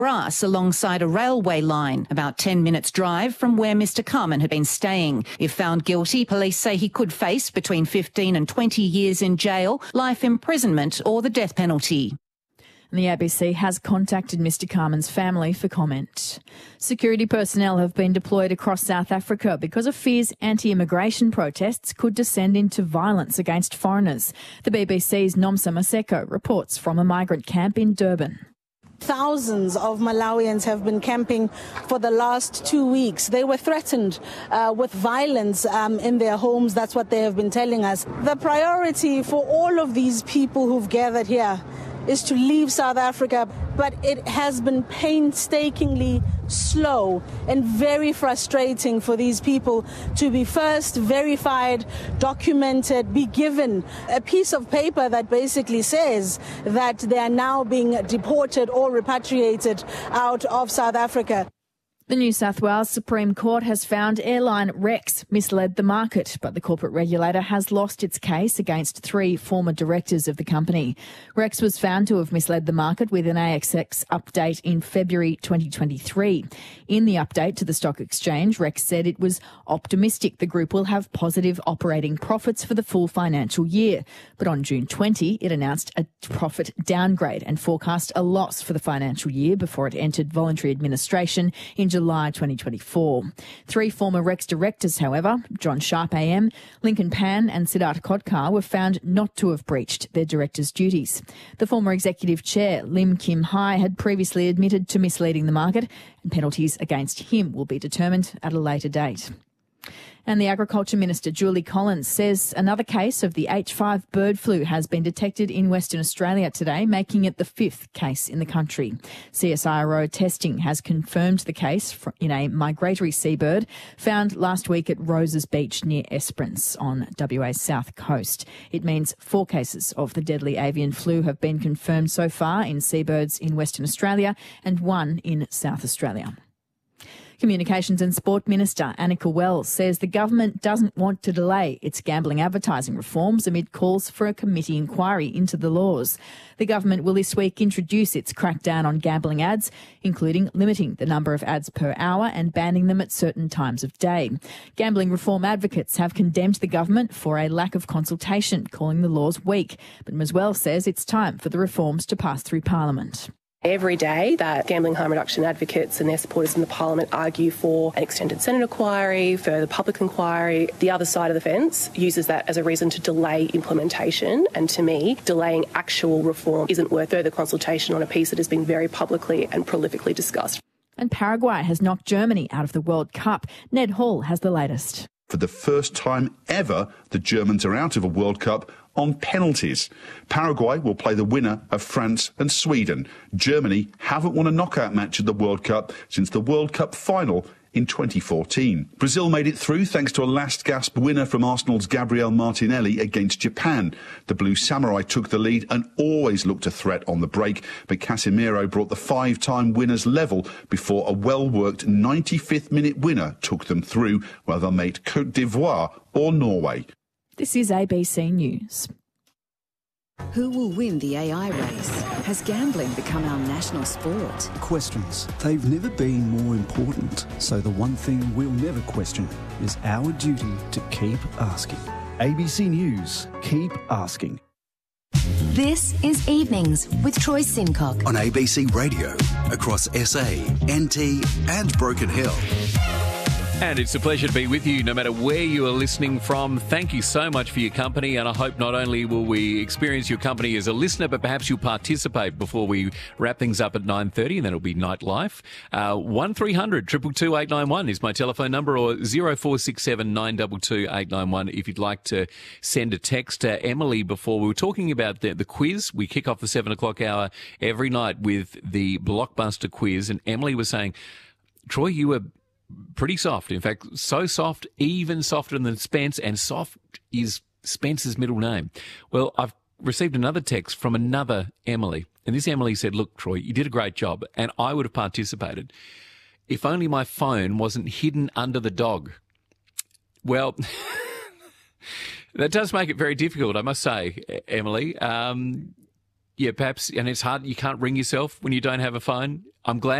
grass alongside a railway line, about 10 minutes drive from where Mr Carman had been staying. If found guilty, police say he could face between 15 and 20 years in jail, life imprisonment or the death penalty. And the ABC has contacted Mr Carman's family for comment. Security personnel have been deployed across South Africa because of fears anti-immigration protests could descend into violence against foreigners. The BBC's Nomsa Maseko reports from a migrant camp in Durban. Thousands of Malawians have been camping for the last 2 weeks. They were threatened with violence in their homes. That's what they have been telling us. The priority for all of these people who've gathered here is to leave South Africa, but it has been painstakingly slow and very frustrating for these people to be first verified, documented, be given a piece of paper that basically says that they are now being deported or repatriated out of South Africa. The New South Wales Supreme Court has found airline Rex misled the market, but the corporate regulator has lost its case against 3 former directors of the company. Rex was found to have misled the market with an ASX update in February 2023. In the update to the stock exchange, Rex said it was optimistic the group will have positive operating profits for the full financial year. But on June 20, it announced a profit downgrade and forecast a loss for the financial year before it entered voluntary administration in July 2024. 3 former Rex directors, however, John Sharp AM, Lincoln Pan and Siddharth Kotkar, were found not to have breached their directors' duties. The former executive chair, Lim Kim Hai, had previously admitted to misleading the market, and penalties against him will be determined at a later date. And the Agriculture Minister, Julie Collins, says another case of the H5 bird flu has been detected in Western Australia today, making it the 5th case in the country. CSIRO testing has confirmed the case in a migratory seabird found last week at Roses Beach near Esperance on WA's south coast. It means 4 cases of the deadly avian flu have been confirmed so far in seabirds in Western Australia and 1 in South Australia. Communications and Sport Minister Annika Wells says the government doesn't want to delay its gambling advertising reforms amid calls for a committee inquiry into the laws. The government will this week introduce its crackdown on gambling ads, including limiting the number of ads per hour and banning them at certain times of day. Gambling reform advocates have condemned the government for a lack of consultation, calling the laws weak. But Ms Wells says it's time for the reforms to pass through Parliament. Every day that gambling harm reduction advocates and their supporters in the Parliament argue for an extended Senate inquiry, further public inquiry, the other side of the fence uses that as a reason to delay implementation. And to me, delaying actual reform isn't worth further consultation on a piece that has been very publicly and prolifically discussed. And Paraguay has knocked Germany out of the World Cup. Ned Hall has the latest. For the first time ever, the Germans are out of a World Cup on penalties. Paraguay will play the winner of France and Sweden. Germany haven't won a knockout match at the World Cup since the World Cup final in 2014. Brazil made it through thanks to a last-gasp winner from Arsenal's Gabriel Martinelli against Japan. The Blue Samurai took the lead and always looked a threat on the break, but Casemiro brought the 5-time winners level before a well-worked 95th minute winner took them through, while they'll meet Côte d'Ivoire or Norway. This is ABC News. Who will win the AI race? Has gambling become our national sport? Questions. They've never been more important. So the one thing we'll never question is our duty to keep asking. ABC News. Keep asking. This is Evenings with Troy Sincock on ABC Radio across SA, NT and Broken Hill. And it's a pleasure to be with you no matter where you are listening from. Thank you so much for your company, and I hope not only will we experience your company as a listener, but perhaps you'll participate before we wrap things up at 9:30, and then it'll be nightlife. 1300 222 891 is my telephone number, or 0467 922 891 if you'd like to send a text to Emily. Before we were talking about the quiz, we kick off the 7 o'clock hour every night with the blockbuster quiz, and Emily was saying, Troy, you were pretty soft. In fact, so soft, even softer than Spence, and soft is Spence's middle name. Well, I've received another text from another Emily, and this Emily said, look, Troy, you did a great job, and I would have participated if only my phone wasn't hidden under the dog. Well, that does make it very difficult, I must say, Emily. perhaps, and it's hard, you can't ring yourself when you don't have a phone. I'm glad